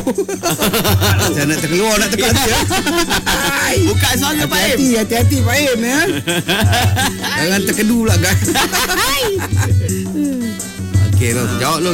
Saya nak terkeluar nak tekan dia. Buka suara Pak Im. Hati-hati Pak Im ya. Jangan terkedu pula guys. Okey, jawab lu.